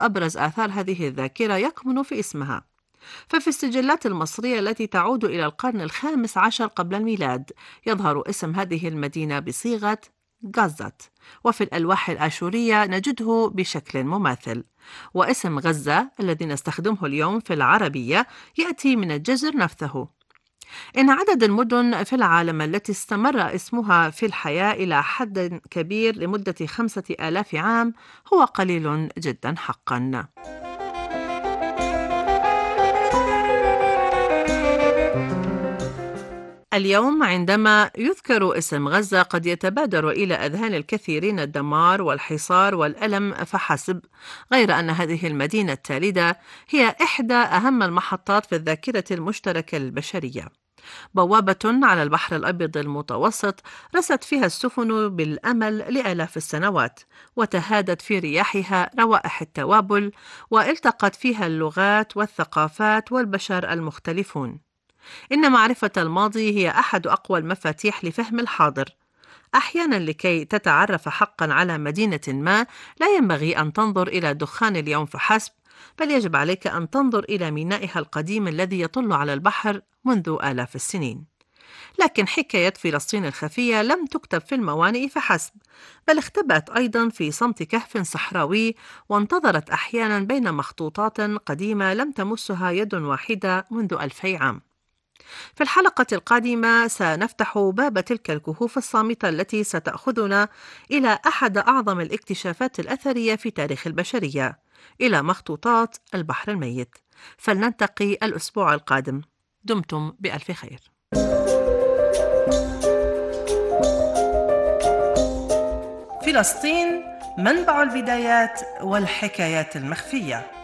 أبرز آثار هذه الذاكرة يكمن في اسمها. ففي السجلات المصرية التي تعود إلى القرن الخامس عشر قبل الميلاد يظهر اسم هذه المدينة بصيغة غزة، وفي الألواح الآشورية نجده بشكل مماثل. واسم غزة الذي نستخدمه اليوم في العربية يأتي من الجزر نفسه. إن عدد المدن في العالم التي استمر اسمها في الحياة إلى حد كبير لمدة 5000 عام هو قليل جدا حقا. اليوم عندما يذكر اسم غزة قد يتبادر إلى أذهان الكثيرين الدمار والحصار والألم فحسب، غير أن هذه المدينة التالدة هي إحدى أهم المحطات في الذاكرة المشتركة للبشرية. بوابة على البحر الأبيض المتوسط رست فيها السفن بالأمل لآلاف السنوات، وتهادت في رياحها روائح التوابل، والتقت فيها اللغات والثقافات والبشر المختلفون. إن معرفة الماضي هي أحد أقوى المفاتيح لفهم الحاضر. أحيانا لكي تتعرف حقا على مدينة ما لا ينبغي أن تنظر إلى دخان اليوم فحسب، بل يجب عليك أن تنظر إلى مينائها القديم الذي يطل على البحر منذ آلاف السنين. لكن حكاية فلسطين الخفية لم تكتب في الموانئ فحسب، بل اختبأت أيضا في صمت كهف صحراوي، وانتظرت أحيانا بين مخطوطات قديمة لم تمسها يد واحدة منذ 2000 عام. في الحلقة القادمة سنفتح باب تلك الكهوف الصامتة التي ستأخذنا إلى أحد أعظم الاكتشافات الأثرية في تاريخ البشرية، إلى مخطوطات البحر الميت. فلنلتقي الأسبوع القادم. دمتم بألف خير. فلسطين، منبع البدايات والحكايات المخفية.